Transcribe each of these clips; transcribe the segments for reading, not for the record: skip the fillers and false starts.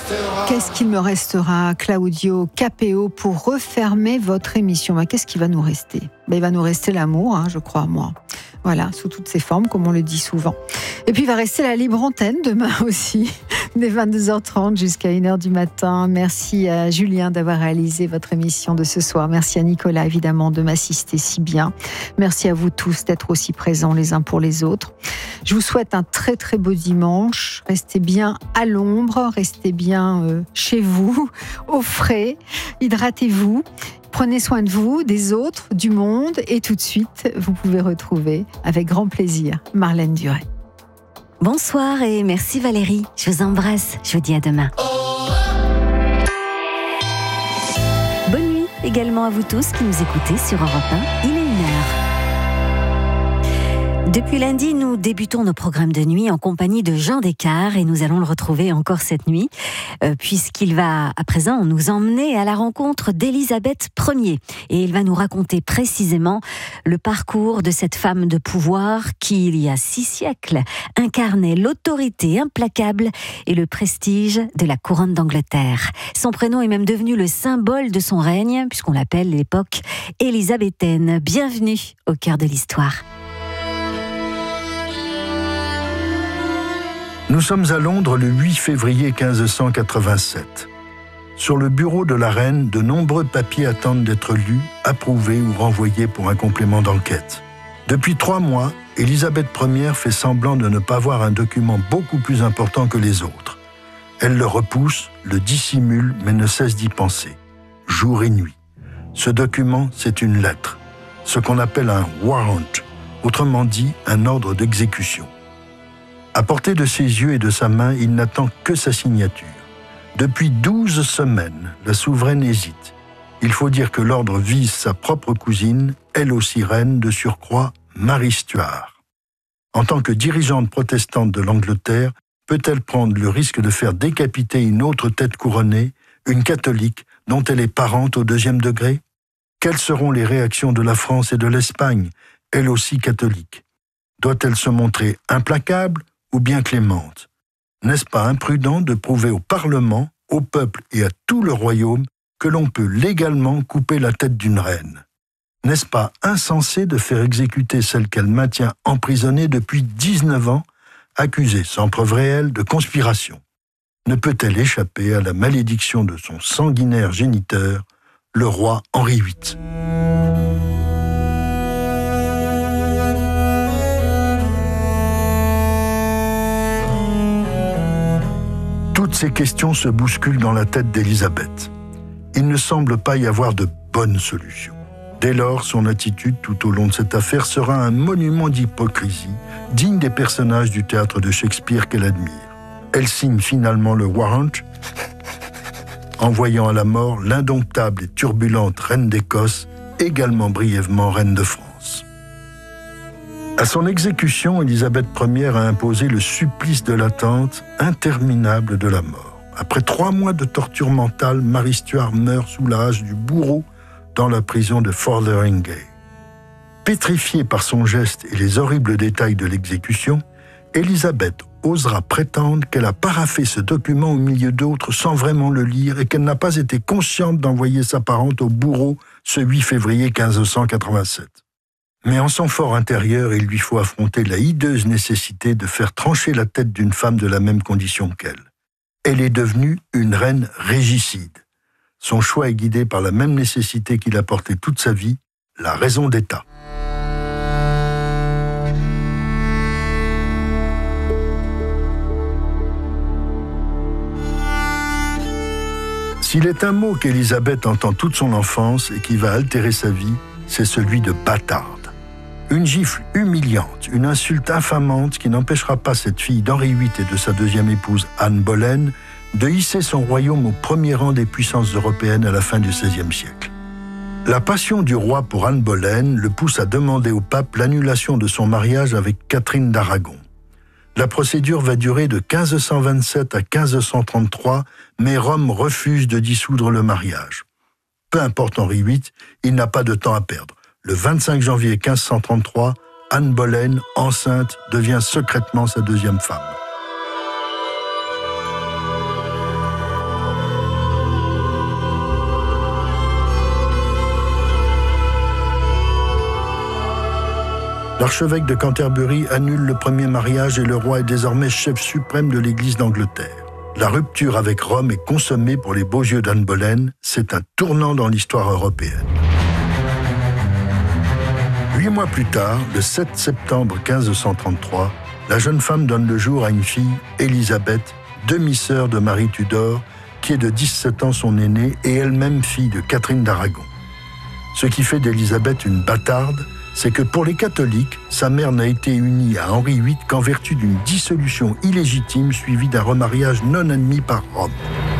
Qu'est-ce qu'il me restera, Claudio Capéo, pour refermer votre émission? Qu'est-ce qui va nous rester? Il va nous rester l'amour, je crois, moi. Voilà, sous toutes ses formes, comme on le dit souvent. Et puis, il va rester la libre antenne demain aussi, dès 22h30 jusqu'à 1h du matin. Merci à Julien d'avoir réalisé votre émission de ce soir. Merci à Nicolas, évidemment, de m'assister si bien. Merci à vous tous d'être aussi présents les uns pour les autres. Je vous souhaite un très, très beau dimanche. Restez bien à l'ombre, restez bien chez vous, au frais. Hydratez-vous. Prenez soin de vous, des autres, du monde, et tout de suite, vous pouvez retrouver avec grand plaisir Marlène Duret. Bonsoir et merci Valérie. Je vous embrasse. Je vous dis à demain. Bonne nuit également à vous tous qui nous écoutez sur Europe 1. Il est 1h. Depuis lundi, nous débutons nos programmes de nuit en compagnie de Jean Descartes et nous allons le retrouver encore cette nuit puisqu'il va à présent nous emmener à la rencontre d'Élisabeth Ier et il va nous raconter précisément le parcours de cette femme de pouvoir qui, il y a 6 siècles, incarnait l'autorité implacable et le prestige de la couronne d'Angleterre. Son prénom est même devenu le symbole de son règne puisqu'on l'appelle l'époque élisabéthaine. Bienvenue au cœur de l'histoire. Nous sommes à Londres le 8 février 1587. Sur le bureau de la reine, de nombreux papiers attendent d'être lus, approuvés ou renvoyés pour un complément d'enquête. Depuis 3 mois, Élisabeth Ier fait semblant de ne pas voir un document beaucoup plus important que les autres. Elle le repousse, le dissimule, mais ne cesse d'y penser, jour et nuit. Ce document, c'est une lettre, ce qu'on appelle un warrant, autrement dit un ordre d'exécution. À portée de ses yeux et de sa main, il n'attend que sa signature. Depuis 12 semaines, la souveraine hésite. Il faut dire que l'ordre vise sa propre cousine, elle aussi reine, de surcroît, Marie Stuart. En tant que dirigeante protestante de l'Angleterre, peut-elle prendre le risque de faire décapiter une autre tête couronnée, une catholique, dont elle est parente au 2e degré? Quelles seront les réactions de la France et de l'Espagne, elle aussi catholique? Doit-elle se montrer implacable ou bien clémente? N'est-ce pas imprudent de prouver au Parlement, au peuple et à tout le royaume que l'on peut légalement couper la tête d'une reine? N'est-ce pas insensé de faire exécuter celle qu'elle maintient emprisonnée depuis 19 ans, accusée sans preuve réelle de conspiration? Ne peut-elle échapper à la malédiction de son sanguinaire géniteur, le roi Henri VIII? Toutes ces questions se bousculent dans la tête d'Élisabeth. Il ne semble pas y avoir de bonne solution. Dès lors, son attitude tout au long de cette affaire sera un monument d'hypocrisie, digne des personnages du théâtre de Shakespeare qu'elle admire. Elle signe finalement le warrant, envoyant à la mort l'indomptable et turbulente reine d'Écosse, également brièvement reine de France. À son exécution, Élisabeth Ier a imposé le supplice de l'attente interminable de la mort. Après 3 mois de torture mentale, Marie Stuart meurt sous la hache du bourreau dans la prison de Fotheringhay. Pétrifiée par son geste et les horribles détails de l'exécution, Élisabeth osera prétendre qu'elle a paraphé ce document au milieu d'autres sans vraiment le lire et qu'elle n'a pas été consciente d'envoyer sa parente au bourreau ce 8 février 1587. Mais en son fort intérieur, il lui faut affronter la hideuse nécessité de faire trancher la tête d'une femme de la même condition qu'elle. Elle est devenue une reine régicide. Son choix est guidé par la même nécessité qu'il a portée toute sa vie, la raison d'État. S'il est un mot qu'Élisabeth entend toute son enfance et qui va altérer sa vie, c'est celui de bâtarde. Une gifle humiliante, une insulte infamante qui n'empêchera pas cette fille d'Henri VIII et de sa 2e épouse Anne Boleyn de hisser son royaume au premier rang des puissances européennes à la fin du XVIe siècle. La passion du roi pour Anne Boleyn le pousse à demander au pape l'annulation de son mariage avec Catherine d'Aragon. La procédure va durer de 1527 à 1533, mais Rome refuse de dissoudre le mariage. Peu importe Henri VIII, il n'a pas de temps à perdre. Le 25 janvier 1533, Anne Boleyn, enceinte, devient secrètement sa 2e femme. L'archevêque de Canterbury annule le premier mariage et le roi est désormais chef suprême de l'Église d'Angleterre. La rupture avec Rome est consommée pour les beaux yeux d'Anne Boleyn. C'est un tournant dans l'histoire européenne. 8 mois plus tard, le 7 septembre 1533, la jeune femme donne le jour à une fille, Élisabeth, demi-sœur de Marie Tudor, qui est de 17 ans son aînée et elle-même fille de Catherine d'Aragon. Ce qui fait d'Élisabeth une bâtarde, c'est que pour les catholiques, sa mère n'a été unie à Henri VIII qu'en vertu d'une dissolution illégitime suivie d'un remariage non admis par Rome.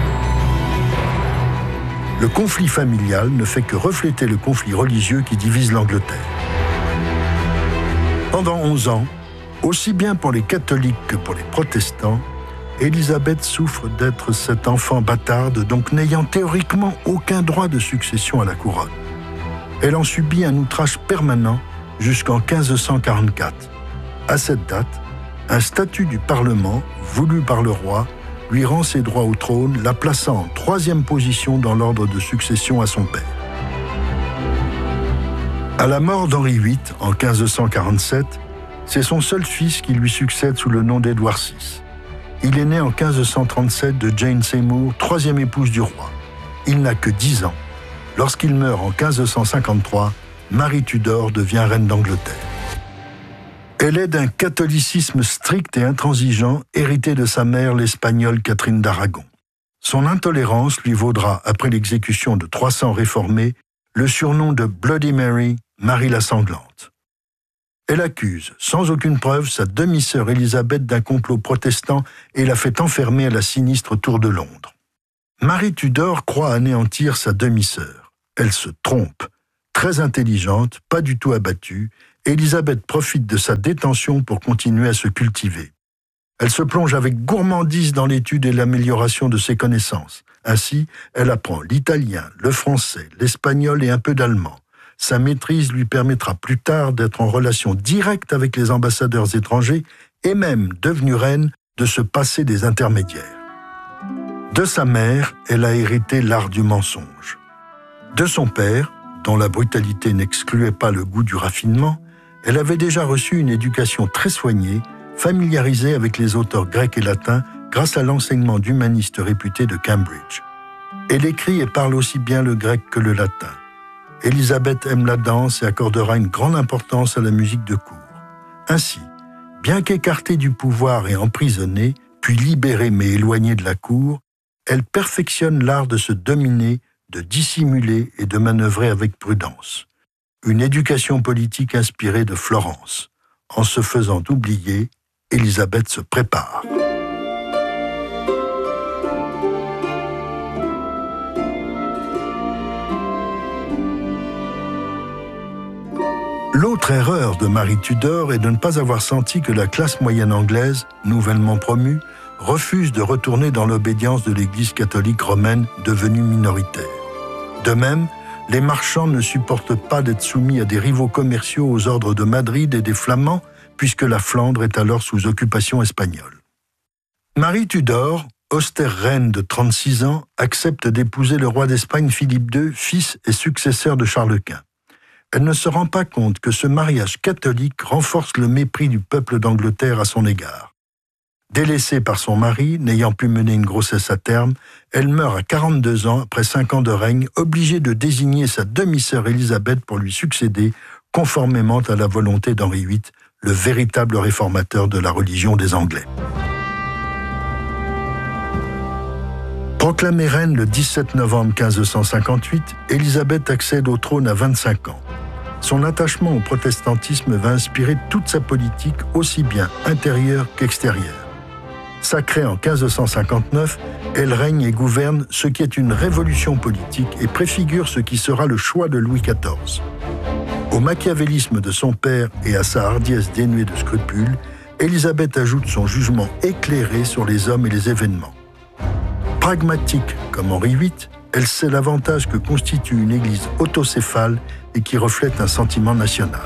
Le conflit familial ne fait que refléter le conflit religieux qui divise l'Angleterre. Pendant 11 ans, aussi bien pour les catholiques que pour les protestants, Élisabeth souffre d'être cette enfant bâtarde, donc n'ayant théoriquement aucun droit de succession à la couronne. Elle en subit un outrage permanent jusqu'en 1544. À cette date, un statut du Parlement, voulu par le roi, lui rend ses droits au trône, la plaçant en 3e position dans l'ordre de succession à son père. À la mort d'Henri VIII, en 1547, c'est son seul fils qui lui succède sous le nom d'Édouard VI. Il est né en 1537 de Jane Seymour, 3e épouse du roi. Il n'a que 10 ans. Lorsqu'il meurt en 1553, Marie Tudor devient reine d'Angleterre. Elle est d'un catholicisme strict et intransigeant, hérité de sa mère, l'Espagnole Catherine d'Aragon. Son intolérance lui vaudra, après l'exécution de 300 réformés, le surnom de Bloody Mary, Marie la sanglante. Elle accuse, sans aucune preuve, sa demi-sœur Élisabeth d'un complot protestant et la fait enfermer à la sinistre Tour de Londres. Marie Tudor croit anéantir sa demi-sœur. Elle se trompe. Très intelligente, pas du tout abattue, Élisabeth profite de sa détention pour continuer à se cultiver. Elle se plonge avec gourmandise dans l'étude et l'amélioration de ses connaissances. Ainsi, elle apprend l'italien, le français, l'espagnol et un peu d'allemand. Sa maîtrise lui permettra plus tard d'être en relation directe avec les ambassadeurs étrangers et même, devenue reine, de se passer des intermédiaires. De sa mère, elle a hérité l'art du mensonge. De son père, dont la brutalité n'excluait pas le goût du raffinement, elle avait déjà reçu une éducation très soignée, familiarisée avec les auteurs grecs et latins grâce à l'enseignement d'humanistes réputés de Cambridge. Elle écrit et parle aussi bien le grec que le latin. Élisabeth aime la danse et accordera une grande importance à la musique de cour. Ainsi, bien qu'écartée du pouvoir et emprisonnée, puis libérée mais éloignée de la cour, elle perfectionne l'art de se dominer, de dissimuler et de manœuvrer avec prudence. Une éducation politique inspirée de Florence. En se faisant oublier, Élisabeth se prépare. L'autre erreur de Marie Tudor est de ne pas avoir senti que la classe moyenne anglaise, nouvellement promue, refuse de retourner dans l'obédience de l'Église catholique romaine devenue minoritaire. De même, les marchands ne supportent pas d'être soumis à des rivaux commerciaux aux ordres de Madrid et des Flamands, puisque la Flandre est alors sous occupation espagnole. Marie Tudor, austère reine de 36 ans, accepte d'épouser le roi d'Espagne Philippe II, fils et successeur de Charles Quint. Elle ne se rend pas compte que ce mariage catholique renforce le mépris du peuple d'Angleterre à son égard. Délaissée par son mari, n'ayant pu mener une grossesse à terme, elle meurt à 42 ans après 5 ans de règne, obligée de désigner sa demi-sœur Élisabeth pour lui succéder, conformément à la volonté d'Henri VIII, le véritable réformateur de la religion des Anglais. Proclamée reine le 17 novembre 1558, Élisabeth accède au trône à 25 ans. Son attachement au protestantisme va inspirer toute sa politique, aussi bien intérieure qu'extérieure. Sacrée en 1559, elle règne et gouverne ce qui est une révolution politique et préfigure ce qui sera le choix de Louis XIV. Au machiavélisme de son père et à sa hardiesse dénuée de scrupules, Élisabeth ajoute son jugement éclairé sur les hommes et les événements. Pragmatique comme Henri VIII, elle sait l'avantage que constitue une église autocéphale et qui reflète un sentiment national.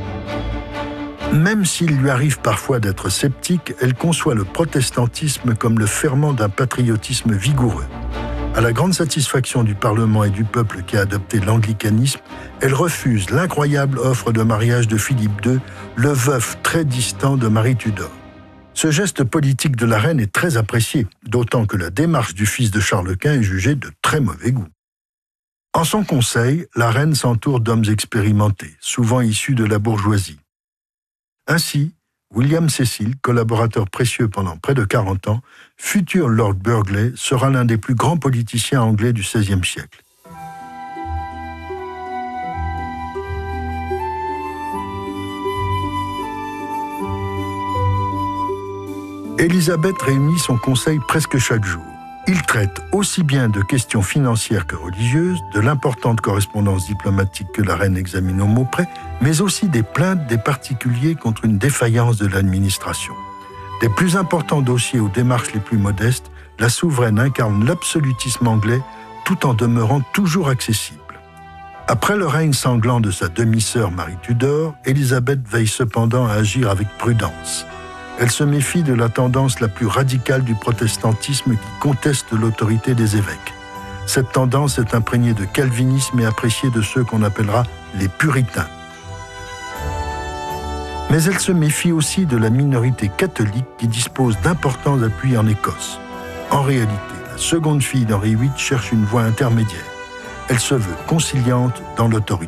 Même s'il lui arrive parfois d'être sceptique, elle conçoit le protestantisme comme le ferment d'un patriotisme vigoureux. À la grande satisfaction du Parlement et du peuple qui a adopté l'anglicanisme, elle refuse l'incroyable offre de mariage de Philippe II, le veuf très distant de Marie Tudor. Ce geste politique de la reine est très apprécié, d'autant que la démarche du fils de Charles Quint est jugée de très mauvais goût. En son conseil, la reine s'entoure d'hommes expérimentés, souvent issus de la bourgeoisie. Ainsi, William Cecil, collaborateur précieux pendant près de 40 ans, futur Lord Burghley, sera l'un des plus grands politiciens anglais du XVIe siècle. Élisabeth réunit son conseil presque chaque jour. Il traite aussi bien de questions financières que religieuses, de l'importante correspondance diplomatique que la reine examine au mot près, mais aussi des plaintes des particuliers contre une défaillance de l'administration. Des plus importants dossiers aux démarches les plus modestes, la souveraine incarne l'absolutisme anglais tout en demeurant toujours accessible. Après le règne sanglant de sa demi-sœur Marie Tudor, Élisabeth veille cependant à agir avec prudence. Elle se méfie de la tendance la plus radicale du protestantisme qui conteste l'autorité des évêques. Cette tendance est imprégnée de calvinisme et appréciée de ceux qu'on appellera les puritains. Mais elle se méfie aussi de la minorité catholique qui dispose d'importants appuis en Écosse. En réalité, la seconde fille d'Henri VIII cherche une voie intermédiaire. Elle se veut conciliante dans l'autorité.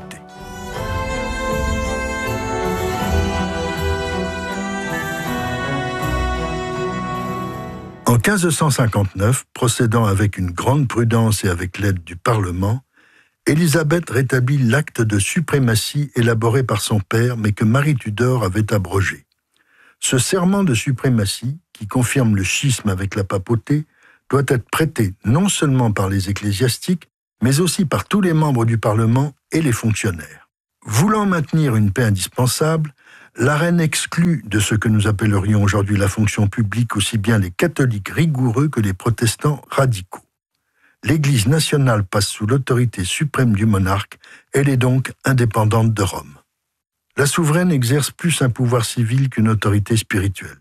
En 1559, procédant avec une grande prudence et avec l'aide du Parlement, Élisabeth rétablit l'acte de suprématie élaboré par son père, mais que Marie Tudor avait abrogé. Ce serment de suprématie, qui confirme le schisme avec la papauté, doit être prêté non seulement par les ecclésiastiques, mais aussi par tous les membres du Parlement et les fonctionnaires. Voulant maintenir une paix indispensable, la reine exclut de ce que nous appellerions aujourd'hui la fonction publique aussi bien les catholiques rigoureux que les protestants radicaux. L'Église nationale passe sous l'autorité suprême du monarque, elle est donc indépendante de Rome. La souveraine exerce plus un pouvoir civil qu'une autorité spirituelle.